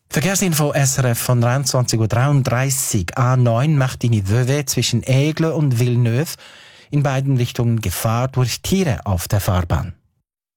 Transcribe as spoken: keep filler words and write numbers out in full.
Verkehrsinfo S R F von dreiundzwanzig Uhr dreiunddreißig. A neun Martigny-Vevey zwischen Aigle und Villeneuve. In beiden Richtungen Gefahr durch Tiere auf der Fahrbahn.